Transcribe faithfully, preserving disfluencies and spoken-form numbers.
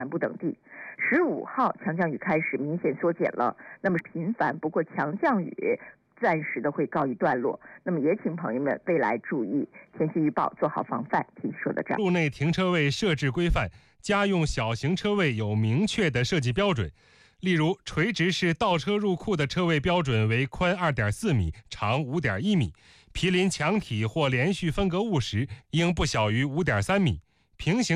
南部等地。十五号强降雨开始明显缩减了，那么频繁，不过强降雨暂时的会告一段落。那么也请朋友们未来注意天气预报，做好防范。听说到这儿， 路内停车位设置规范，家用小型车位有明确的设计标准。例如，垂直式倒车入库的车位标准为宽 二点四米，长 五点一米；毗邻墙体或连续分隔物时，应不小于 五点三米；平行